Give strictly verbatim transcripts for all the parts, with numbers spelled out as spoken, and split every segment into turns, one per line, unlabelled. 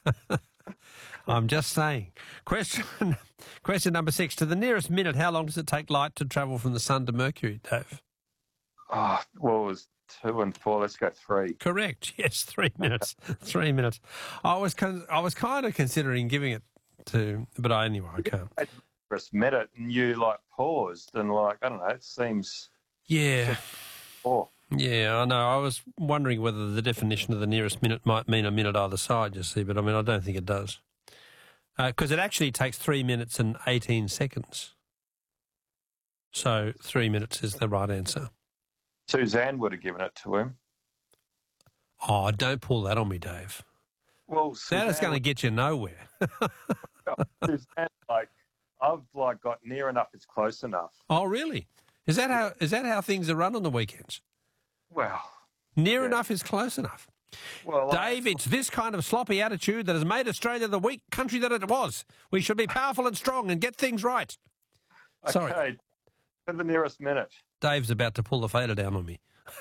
I'm just saying. Question question number six. To the nearest minute, how long does it take light to travel from the sun to Mercury, Dave?
Oh, well, it was two and four. Let's go three.
Correct. Yes, three minutes. three minutes. I was con- I was kind of considering giving it to, but I, anyway, I can't.
First minute, and you like paused, and like I don't know. It seems.
Yeah.
Oh.
Yeah, I know. I was wondering whether the definition of the nearest minute might mean a minute either side, you see, but I mean, I don't think it does. Because uh, it actually takes three minutes and eighteen seconds. So three minutes is the right answer.
Suzanne would have given it to him.
Oh, don't pull that on me, Dave.
Well,
that is going to get you nowhere.
Suzanne, like, I've like got near enough, it's close enough.
Oh, really? Is that how is that how things are run on the weekends?
Well,
near
yeah.
enough is close enough.
Well,
Dave, it's this kind of sloppy attitude that has made Australia the weak country that it was. We should be powerful and strong and get things right.
Okay.
Sorry.
For the nearest minute.
Dave's about to pull the fader down on me.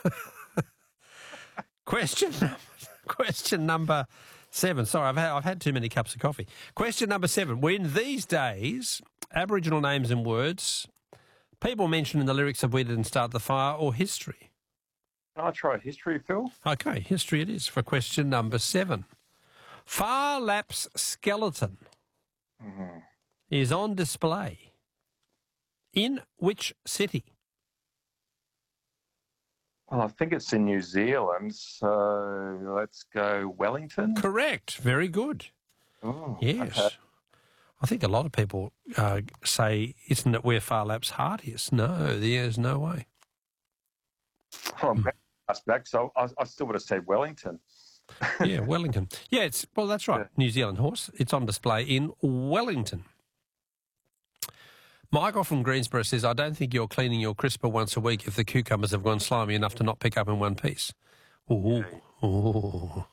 question, question number seven. Sorry, I've had, I've had too many cups of coffee. Question number seven. When these days, Aboriginal names and words, people mention in the lyrics of We Didn't Start the Fire or history.
Can I try history, Phil?
Okay, history it is for question number seven. Phar Lap's skeleton
mm-hmm.
is on display in which city?
Well, I think it's in New Zealand, so let's go Wellington.
Correct. Very good.
Oh,
yes.
Okay.
I think a lot of people uh, say, isn't it where Phar Lap's heart is? No, there's no way.
Oh, I'm glad you asked back, so I, I still would have said Wellington.
Yeah, Wellington. Yeah, it's well, that's right. Yeah. New Zealand horse. It's on display in Wellington. Michael from Greensboro says, I don't think you're cleaning your crisper once a week if the cucumbers have gone slimy enough to not pick up in one piece. Ooh. Ooh.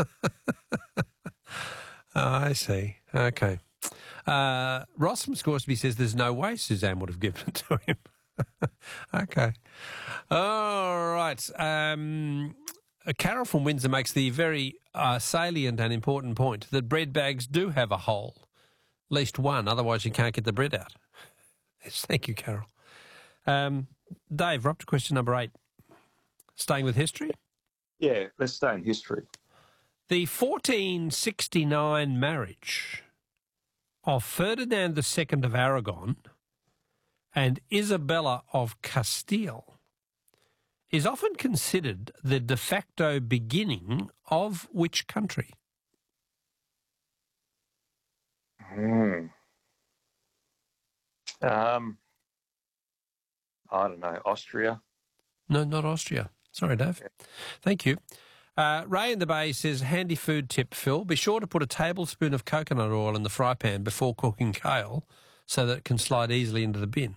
Oh, I see. Okay. Uh, Ross from Scoresby says there's no way Suzanne would have given it to him. Okay. All right. Um, Carol from Windsor makes the very uh, salient and important point that bread bags do have a hole, at least one, otherwise you can't get the bread out. Yes, thank you, Carol. Um, Dave, we're up to question number eight. Staying with history?
Yeah, let's stay in history.
The fourteen sixty-nine marriage of Ferdinand the Second of Aragon and Isabella of Castile is often considered the de facto beginning of which country?
Hmm. Um, I don't know, Austria?
No, not Austria. Sorry, Dave.
Yeah.
Thank you. Uh, Ray in the Bay says, handy food tip, Phil. Be sure to put a tablespoon of coconut oil in the fry pan before cooking kale so that it can slide easily into the bin.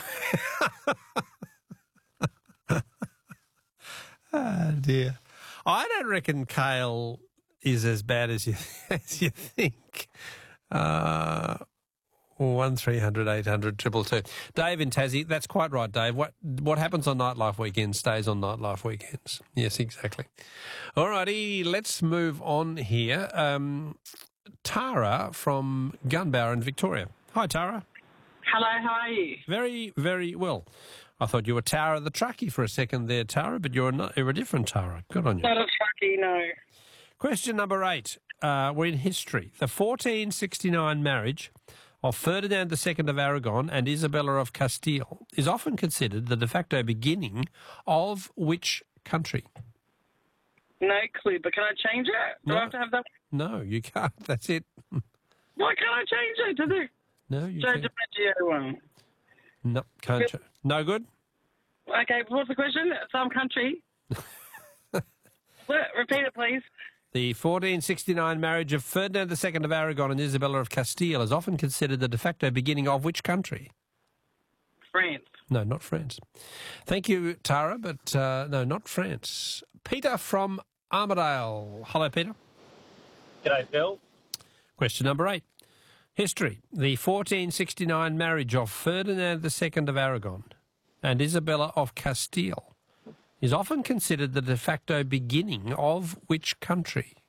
Oh, dear. I don't reckon kale is as bad as you, as you think. Uh, one three hundred eight hundred two two two. Dave in Tassie, that's quite right, Dave. What what happens on Nightlife weekends stays on Nightlife weekends. Yes, exactly. All righty, let's move on here. Um, Tara from Gunbower in Victoria. Hi, Tara.
Hello, how are you?
Very, very well. I thought you were Tara the Truckie for a second there, Tara, but you're not, you're a different Tara. Good on you.
Not a Truckie, no.
Question number eight. Uh, we're in history. The fourteen sixty-nine marriage of Ferdinand the Second of Aragon and Isabella of Castile is often considered the de facto beginning of which country?
No clue, but can I change it? Do
No.
I have to have that?
No, you can't. That's it.
Why can't I change it to the
No, you
Joe
can't.
DiMaggio one?
No, can't. Ch- no good?
Okay, what's the question? Some country. What? Repeat it, please.
The fourteen sixty-nine marriage of Ferdinand the Second of Aragon and Isabella of Castile is often considered the de facto beginning of which country?
France.
No, not France. Thank you, Tara, but uh, no, not France. Peter from Armidale. Hello, Peter.
G'day, Phil.
Question number eight. History. The fourteen sixty-nine marriage of Ferdinand the Second of Aragon and Isabella of Castile is often considered the de facto beginning of which country?